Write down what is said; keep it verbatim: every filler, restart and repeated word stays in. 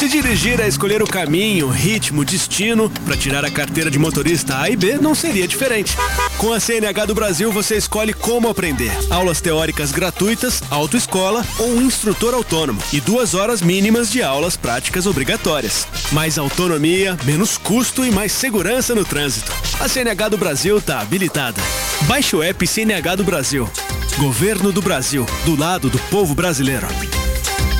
Se dirigir é escolher o caminho, ritmo, destino para tirar a carteira de motorista A e B não seria diferente. Com a C N H do Brasil você escolhe como aprender. Aulas teóricas gratuitas, autoescola ou um instrutor autônomo e duas horas mínimas de aulas práticas obrigatórias. Mais autonomia, menos custo e mais segurança no trânsito. A C N H do Brasil está habilitada. Baixe o app C N H do Brasil. Governo do Brasil, do lado do povo brasileiro.